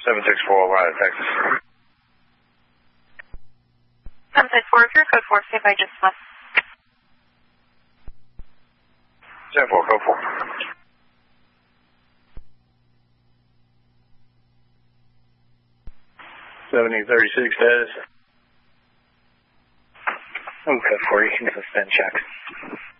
764, we're out of Texas. 764, if you're code 4, say by just left. 74, code 4. 7036 status. I'm code 4, you can suspend check.